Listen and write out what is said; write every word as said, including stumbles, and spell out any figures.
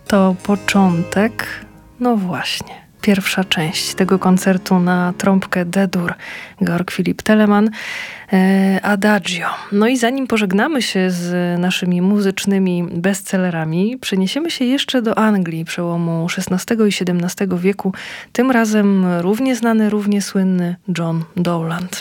To początek, no właśnie, pierwsza część tego koncertu na trąbkę D-dur Georg Philipp Telemann, e, Adagio. No i zanim pożegnamy się z naszymi muzycznymi bestsellerami, przeniesiemy się jeszcze do Anglii przełomu szesnastego i siedemnastego wieku, tym razem równie znany, równie słynny John Dowland.